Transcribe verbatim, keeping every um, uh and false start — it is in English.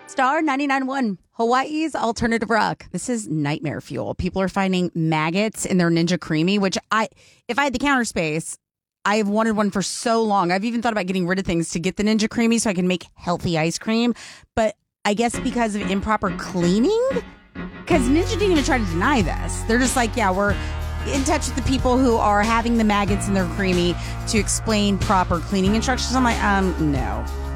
Star ninety-nine point one, Hawaii's alternative rock. This is nightmare fuel. People are finding maggots in their Ninja Creamy, which I, if I had the counter space, I have wanted one for so long. I've even thought about getting rid of things to get the Ninja Creamy so I can make healthy ice cream. But I guess because of improper cleaning, because Ninja didn't even try to deny this. They're just like, yeah, we're in touch with the people who are having the maggots in their creamy to explain proper cleaning instructions. I'm like, um, no.